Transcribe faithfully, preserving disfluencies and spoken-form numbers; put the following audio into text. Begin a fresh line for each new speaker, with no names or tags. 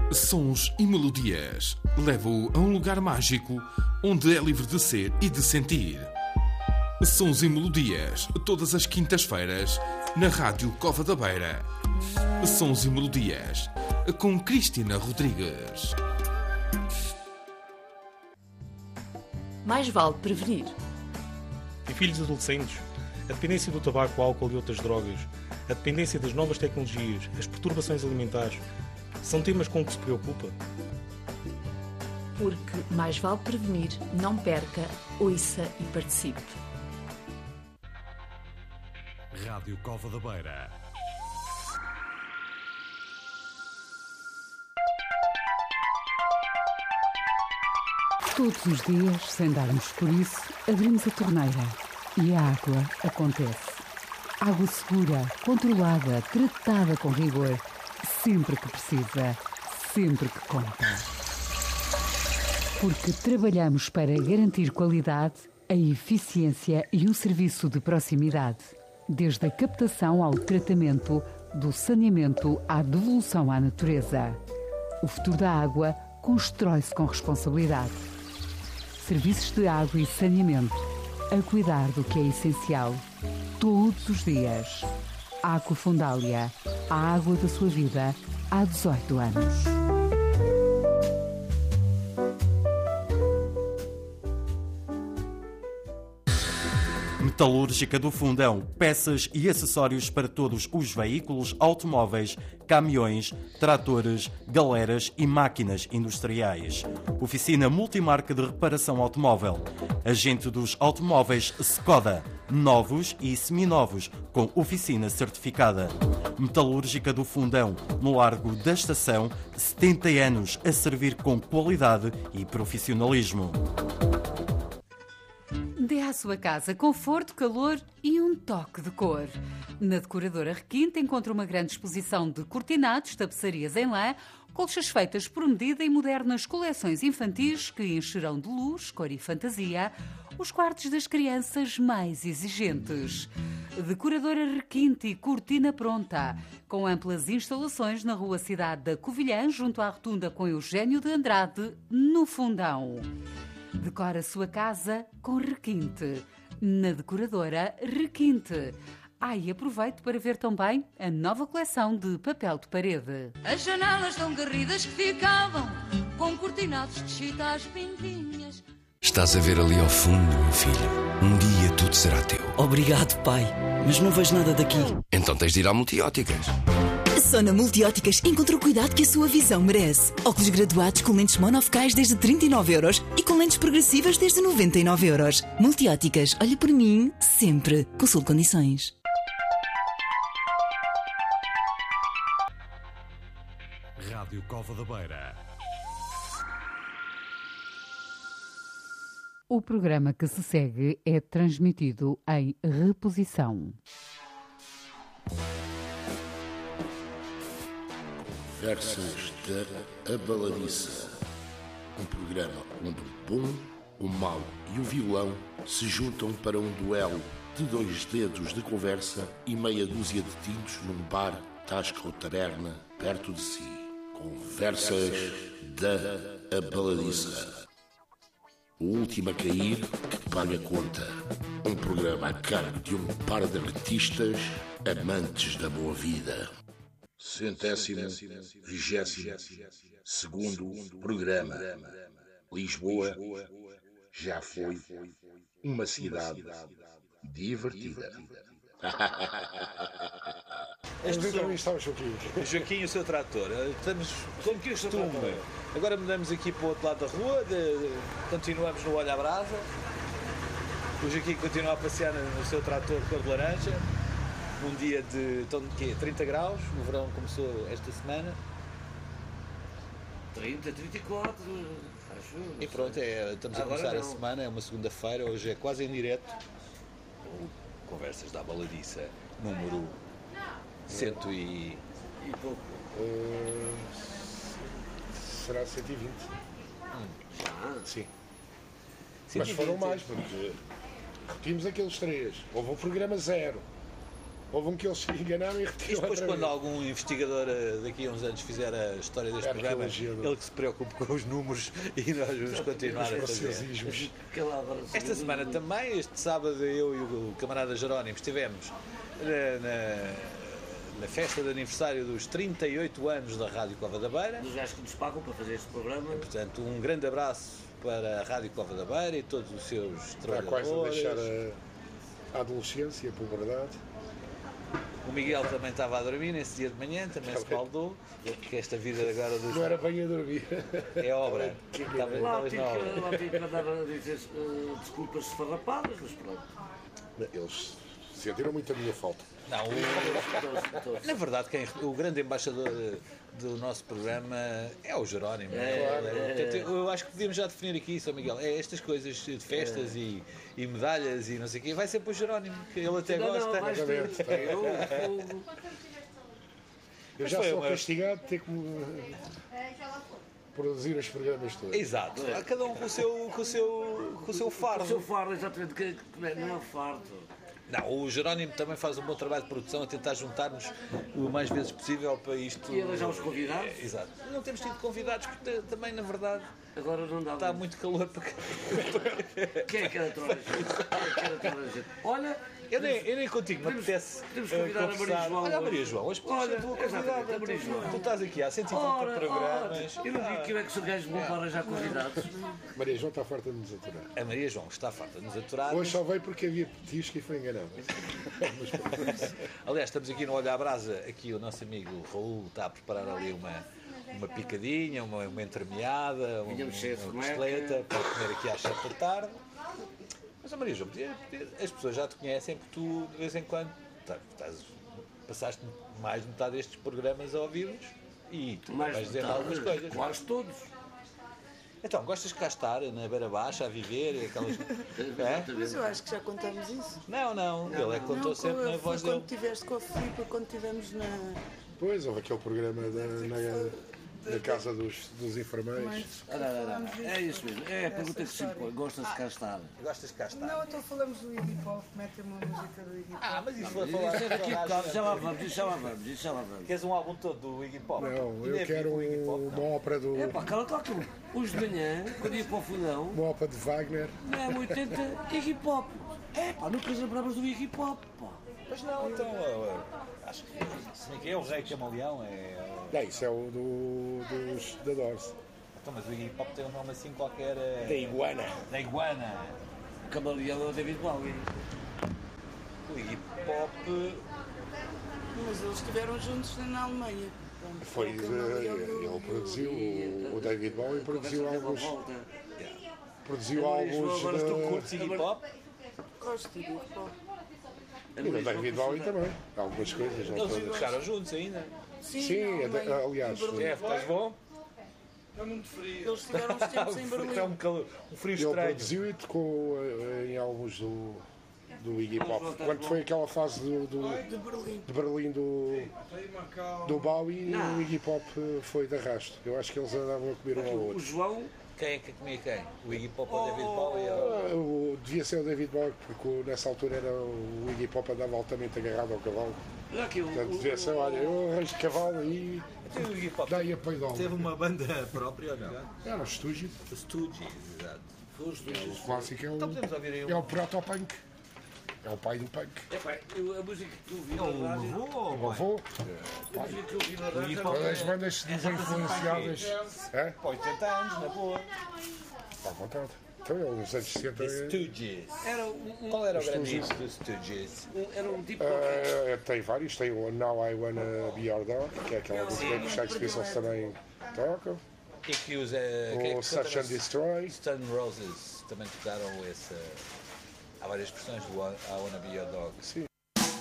Sons e melodias. Levo-o a um lugar mágico onde é livre de ser e de sentir. Sons e melodias, todas as quintas-feiras, na Rádio Cova da Beira. Sons e melodias, com Cristina Rodrigues.
Mais vale prevenir.
Em filhos adolescentes, a dependência do tabaco, álcool e outras drogas, a dependência das novas tecnologias, as perturbações alimentares, são temas com que se preocupa?
Porque mais vale prevenir, não perca, ouça e participe.
Rádio Cova da Beira.
Todos os dias, sem darmos por isso, abrimos a torneira e a água acontece. Água segura, controlada, tratada com rigor, sempre que precisa, sempre que conta. Porque trabalhamos para garantir qualidade, a eficiência e um serviço de proximidade. Desde a captação ao tratamento, do saneamento à devolução à natureza. O futuro da água constrói-se com responsabilidade. Serviços de água e saneamento, a cuidar do que é essencial, todos os dias. Água Fundália, a água da sua vida, há dezoito anos.
Metalúrgica do Fundão, peças e acessórios para todos os veículos, automóveis, caminhões, tratores, galeras e máquinas industriais. Oficina multimarca de reparação automóvel. Agente dos automóveis Skoda, novos e seminovos, com oficina certificada. Metalúrgica do Fundão, no Largo da Estação, setenta anos a servir com qualidade e profissionalismo.
Dê à sua casa conforto, calor e um toque de cor. Na Decoradora Requinte encontra uma grande exposição de cortinados, tapeçarias em lã, colchas feitas por medida e modernas coleções infantis que encherão de luz, cor e fantasia os quartos das crianças mais exigentes. Decoradora Requinte e Cortina Pronta, com amplas instalações na Rua Cidade da Covilhã, junto à rotunda com Eugênio de Andrade, no Fundão. Decora a sua casa com Requinte, na Decoradora Requinte. Ah, e aproveite para ver também a nova coleção de papel de parede.
As janelas tão garridas que ficavam com cortinados de chita às pintinhas.
Estás a ver ali ao fundo, meu filho? Um dia tudo será teu.
Obrigado, pai, mas não vejo nada daqui.
Então tens de ir à Multióticas.
Só na Multióticas encontra o cuidado que a sua visão merece. Óculos graduados com lentes monofocais desde trinta e nove euros e com lentes progressivas desde noventa e nove euros. Multióticas, olha por mim, sempre. Consulte condições.
Rádio Cova da Beira.
O programa que se segue é transmitido em reposição.
Conversas da Abaladiça. Um programa onde o bom, o mau e o vilão se juntam para um duelo de dois dedos de conversa e meia dúzia de tintos num bar, tasca ou taberna perto de si. Conversas da Abaladiça. O último a cair que paga a conta. Um programa a cargo de um par de artistas amantes da boa vida. Centésimo, vigésimo, segundo programa. Lisboa já foi uma cidade divertida.
Vamos entrevistar o Joaquim.
Joaquim e o seu trator. Estamos como que costume. Agora mudamos aqui para o outro lado da rua, de, de, continuamos no Olho à Brasa. O Joaquim continua a passear no seu trator cor de laranja. Num dia de, então, de quê? trinta graus, o verão começou esta semana.
trinta, trinta e quatro, acho.
E pronto, é, estamos a começar a semana, é uma segunda-feira, hoje é quase em direto. O Conversas da Abaladiça, número cento e...
e pouco.
Uh, será cento e vinte.
Hum. Já?
Sim.
cento e vinte.
Mas foram mais, porque repetimos aqueles três. Houve um programa zero. Houve um que eles se enganaram e
E
retiraram
depois,
outra
quando
vez.
algum investigador eh, daqui a uns anos fizer a história deste programa,
Arqueologia do-
ele que se preocupe com os números e nós vamos continuar a fazer.
preciosismos.
Esta semana também, este sábado, eu e o camarada Jerónimo estivemos na, na, na festa de aniversário dos trinta e oito anos da Rádio Cova da Beira.
Dos gajos que nos pagam para fazer este programa.
Portanto, um grande abraço para a Rádio Cova da Beira e todos os seus
Está
trabalhadores.
quase a deixar a, a adolescência, a puberdade.
O Miguel também estava a dormir nesse dia de manhã, também se baldou, que esta vida agora dos...
Não era bem a dormir.
É obra.
Lá
Talvez
tive
não.
que- lá tive que andar a dizer eh, desculpas esfarrapadas, mas pronto.
Eles sentiram muito a minha falta.
Não, o- na verdade, quem, o grande embaixador do nosso programa é o Jerónimo.
É,
Claro,
é,
Portanto,
é.
eu acho que podíamos já definir aqui, São Miguel, é estas coisas de festas
É.
e, e medalhas e não sei o quê, vai ser para o Jerónimo, que ele até
Não, não,
gosta.
vais ter. Eu- eu-
Eu
Mas
já
foi
sou
uma-
castigado de ter que me- produzir os programas todos.
Exato, cada um com o seu, com o seu, com o seu fardo.
O seu fardo, exatamente, que, que não é- não é fardo.
Não, o Jerónimo também faz um bom trabalho de produção a tentar juntar-nos o mais vezes possível para isto.
E arranjar os convidados?
É, exato. Não temos tido convidados porque também, na verdade,
agora não dá
está muito calor para cá.
Quem é que era toda a gente? Quem é que era toda a gente? Olha,
Eu nem, eu nem contigo, me
Podemos-
apetece.
podemos
eh,
convidar a Maria
conversar.
João
Olha a
hoje.
Maria João, hoje
Olha,
podemos ser tua
exatamente,
convidada.
a Maria João.
Tu estás aqui há cento e
ora,
cinquenta programas.
ora, eu não digo que eu é que sou gajo bom para arranjar convidados.
Maria João está farta de nos aturar.
A Maria João está farta de nos aturar.
Hoje só veio porque havia petisco e foi enganado.
Aliás, estamos aqui no Olho à Brasa, aqui o nosso amigo Raul está a preparar ali uma, uma picadinha, uma, uma entremeada, uma,
Vinhamos cheio de
uma
fumeca.
costeleta para comer aqui às sete da tarde. Mas a Maria João, podia- podia- as pessoas já te conhecem porque tu, de vez em quando, tá- estás- passaste mais de metade destes programas a ouvir-nos e tu
Mais
vais dizer
metade,
algumas coisas.
quase todos.
Então, gostas de cá estar, na Beira Baixa, a viver, aquelas... é?
Mas eu acho que já contamos isso.
Não, não, ele é que contou
Não,
sempre
foi-
na voz
foi
dele.
quando estiveste com a Filipa, quando estivemos na...
Pois, houve aquele programa da, na, na casa dos, dos enfermeiros.
Ah, não, não, não. É isso mesmo. É a pergunta que se impõe. Gostas de cá estar?
Gostas de cá estar?
Não, então falamos do Iggy Pop, mete uma música do Iggy Pop.
Ah, mas isso
Isso
foi falar...
é daqui a bocado. Já lá vamos, isso já lá vamos, isso já lá vamos.
Queres um álbum todo do Iggy Pop?
Não,
Ainda
eu
é
quero
vivo o Iggy Pop?
uma ópera do.
É pá, cala-te lá que hoje de manhã, quando ia para o fundão,
Uma ópera de Wagner.
na M oitenta, Iggy Pop. É pá, nunca lembramos do Iggy Pop, pá.
Mas não, então, uh, acho que se bem que é o Rei Camaleão, é...
Não, isso é o do, dos da Doors.
Então, mas o Iggy Pop tem um nome assim qualquer... é-
Da Iguana.
Da Iguana.
O camaleão é o David Bowie.
O Iggy Pop...
Mas eles estiveram juntos na Alemanha. Pronto,
Foi,
o camaleão
eh,
do-
ele produziu, o, o David Bowie produziu
Conversa
alguns.
deu uma volta.
Produziu
Agora,
alguns.
agora tu
de-
Curtes Iggy Pop?
Gosto de Iggy Pop.
E do David Bowie também. Algumas coisas. Já
Eles
todas.
tocaram juntos ainda.
Sim,
Sim,
na
até-
Alemanha,
aliás,
em Berlim.
Jeff, estás bom?
Está muito frio. Eles tiveram uns tempos em Berlim.
Está um, calor, um frio
Ele
estranho.
produziu e tocou eh, em álbuns do, do Iggy Pop. Quando foi aquela fase do, do-
De Berlim.
de Berlim do, do Bowie, o Iggy Pop eh, foi de arrasto. Eu acho que eles andavam a comer um ao
O
outro.
João,
Quem é que comia quem? O Iggy Pop ou o David Bowie? Ou...
Ah, o- devia ser o David Bowie, porque o- nessa altura era o Iggy Pop andava altamente agarrado ao cavalo.
olha aqui, o,
Portanto,
o,
devia ser, olha, eu arranjo de cavalo e
Então, o Iggy Pop
dá-lhe a peidão.
teve uma banda própria ou não?
Era o Stooges.
O Stooges, exato.
O clássico é o,
Então podemos ouvir aí um...
é o proto-punk. É o pai do punk.
epá, eu- a música que eu vi
É o
na rádio,
avô ou
O
o
avô.
a música que eu vi na
Iggy
rádio,
Pop
Todas as bandas se dizem influenciadas. É?
Para oitenta anos, na boa.
À vontade. Então, ele nos anos sessenta.
The Stooges.
era um,
Qual era o
Os
grande hit
Stooges.
dos Stooges?
um- era um tipo
Eh, tem vários. Tem o Now I Wanna Be Your Dog, que é aquela música que os Sex Pistols também tocam.
E que os... eh, quem é
O
que
Search
canta
and
nos-
Destroy.
Stone Roses também tocaram esse... Há várias versões do I Wanna Be Your Dog.
Sim.